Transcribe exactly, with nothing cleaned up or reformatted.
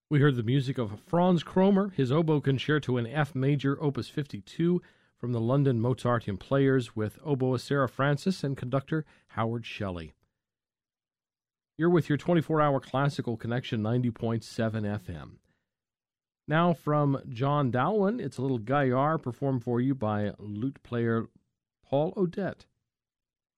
We heard the music of Franz Kromer, his oboe concerto in F major, opus fifty-two, from the London Mozarteum Players with oboist Sarah Francis and conductor Howard Shelley. You're with your twenty-four hour classical connection, ninety point seven F M. Now from John Dowland, it's a little Gaillard performed for you by lute player Paul Odette.